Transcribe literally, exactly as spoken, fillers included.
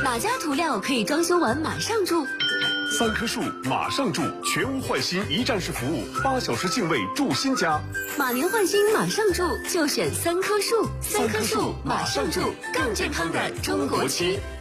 哪家涂料可以装修完马上住？ 三棵树马上住，全屋换新一站式服务，八小时净位住新家。 马年换新马上住，就选三棵树。三棵树马上住，更健康的中国区。